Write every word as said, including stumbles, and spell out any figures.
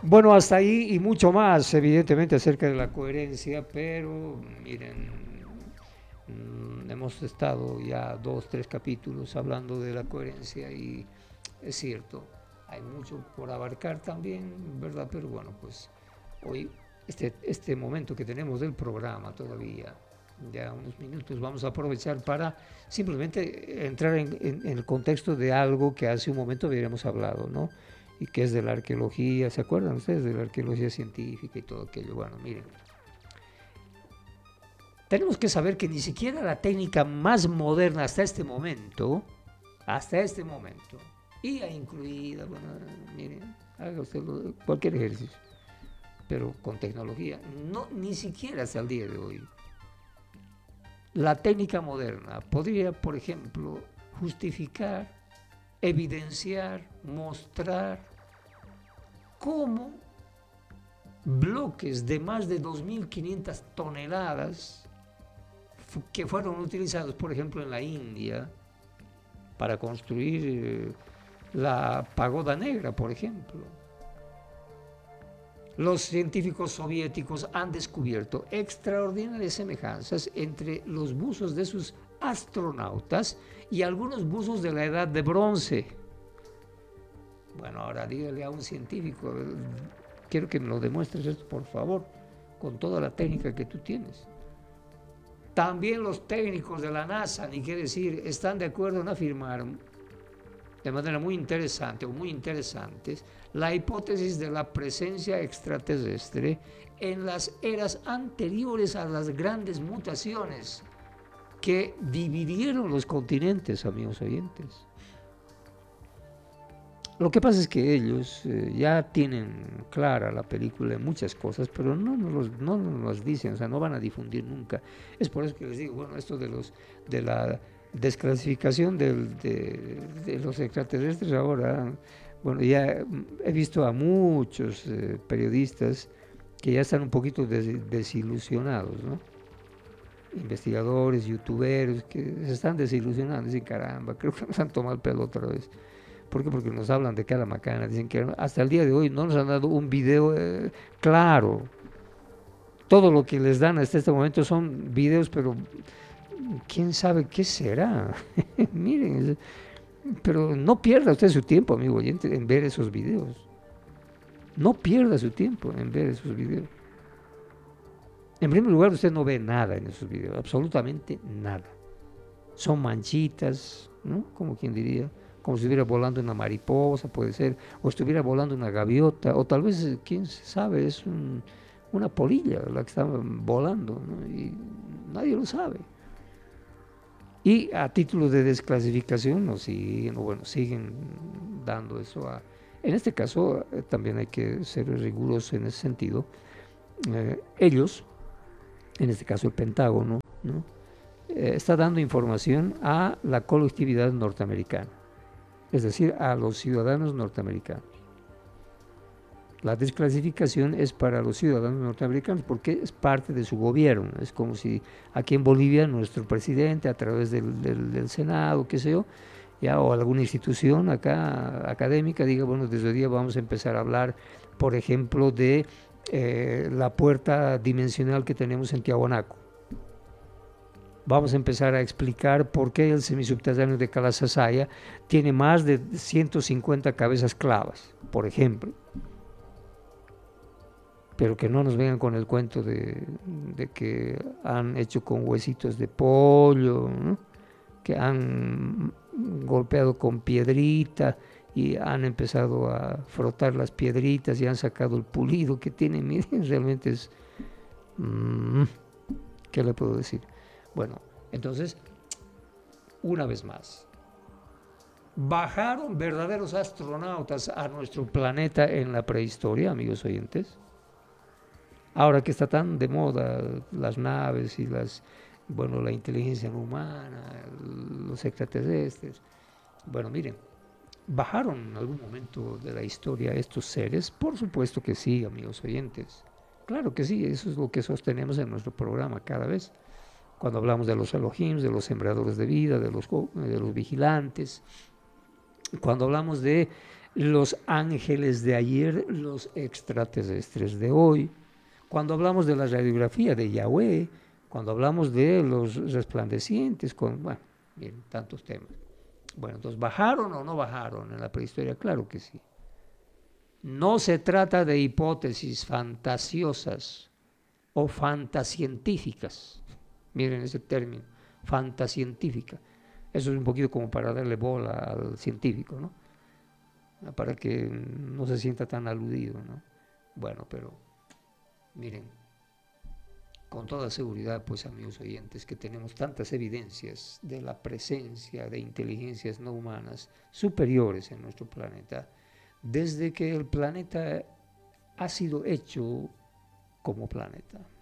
Bueno, hasta ahí y mucho más, evidentemente, acerca de la coherencia, pero miren, mm, hemos estado ya dos, tres capítulos hablando de la coherencia y es cierto, hay mucho por abarcar también, ¿verdad? Pero bueno, pues hoy, este, este momento que tenemos del programa todavía, ya unos minutos, vamos a aprovechar para simplemente entrar en, en, en el contexto de algo que hace un momento habíamos hablado, ¿no? Y que es de la arqueología, ¿se acuerdan ustedes de la arqueología científica y todo aquello? Bueno, miren, tenemos que saber que ni siquiera la técnica más moderna hasta este momento, hasta este momento, y ha incluida, bueno, miren, haga usted lo, cualquier ejercicio, pero con tecnología, no, ni siquiera hasta el día de hoy. La técnica moderna podría, por ejemplo, justificar, evidenciar, mostrar cómo bloques de más de dos mil quinientas toneladas que fueron utilizados, por ejemplo, en la India para construir eh, la pagoda negra, por ejemplo. Los científicos soviéticos han descubierto extraordinarias semejanzas entre los buzos de sus astronautas y algunos buzos de la edad de bronce. Bueno, ahora dígale a un científico, quiero que me lo demuestres esto, por favor, con toda la técnica que tú tienes. También los técnicos de la NASA, ni qué decir, están de acuerdo en afirmar de manera muy interesante o muy interesantes la hipótesis de la presencia extraterrestre en las eras anteriores a las grandes mutaciones que dividieron los continentes, amigos oyentes. Lo que pasa es que ellos eh, ya tienen clara la película en muchas cosas, pero no nos, los, no nos las dicen, o sea, no van a difundir nunca. Es por eso que les digo, bueno, esto de, los, de la desclasificación del, de, de los extraterrestres ahora, bueno, ya he visto a muchos eh, periodistas que ya están un poquito des, desilusionados, ¿no? Investigadores, youtuberos, que se están desilusionando, dicen, caramba, creo que nos han tomado el pelo otra vez. ¿Por qué? Porque nos hablan de cada macana, dicen que hasta el día de hoy no nos han dado un video eh, claro. Todo lo que les dan hasta este momento son videos, pero quién sabe qué será. Miren, pero no pierda usted su tiempo, amigo oyente, en ver esos videos. No pierda su tiempo en ver esos videos. En primer lugar, usted no ve nada en esos videos, absolutamente nada. Son manchitas, ¿no? Como quien diría, como si estuviera volando una mariposa, puede ser, o estuviera volando una gaviota, o tal vez, quién sabe, es un, una polilla la que está volando, ¿no? Y nadie lo sabe. Y a título de desclasificación, no siguen, o bueno, siguen dando eso a... En este caso, eh, también hay que ser rigurosos en ese sentido. Eh, ellos, en este caso el Pentágono, ¿no? eh, está dando información a la colectividad norteamericana, es decir, a los ciudadanos norteamericanos. La desclasificación es para los ciudadanos norteamericanos porque es parte de su gobierno. Es como si aquí en Bolivia nuestro presidente a través del, del, del Senado, qué sé yo, ya, o alguna institución acá académica diga, bueno, desde hoy día vamos a empezar a hablar, por ejemplo, de eh, la puerta dimensional que tenemos en Tiahuanaco. Vamos a empezar a explicar por qué el semisubterráneo de Calasasaya tiene más de ciento cincuenta cabezas clavas, por ejemplo. Pero que no nos vengan con el cuento de, de que han hecho con huesitos de pollo, ¿no? Que han golpeado con piedrita y han empezado a frotar las piedritas y han sacado el pulido que tienen. Miren, realmente es... Mmm, ¿qué le puedo decir? Bueno, entonces, una vez más, ¿bajaron verdaderos astronautas a nuestro planeta en la prehistoria, amigos oyentes? Ahora que está tan de moda las naves y las, bueno, la inteligencia humana, los extraterrestres, bueno, miren, ¿bajaron en algún momento de la historia estos seres? Por supuesto que sí, amigos oyentes. Claro que sí, eso es lo que sostenemos en nuestro programa cada vez. Cuando hablamos de los Elohims, de los sembradores de vida, de los, de los vigilantes, cuando hablamos de los ángeles de ayer, los extraterrestres de hoy. Cuando hablamos de la radiografía de Yahweh, cuando hablamos de los resplandecientes, con, bueno, bien, tantos temas. Bueno, entonces, ¿bajaron o no bajaron en la prehistoria? Claro que sí. No se trata de hipótesis fantasiosas o fantasientíficas. Miren ese término, fantasientífica. Eso es un poquito como para darle bola al científico, ¿no? Para que no se sienta tan aludido, ¿no? Bueno, pero miren, con toda seguridad, pues amigos oyentes, que tenemos tantas evidencias de la presencia de inteligencias no humanas superiores en nuestro planeta, desde que el planeta ha sido hecho como planeta.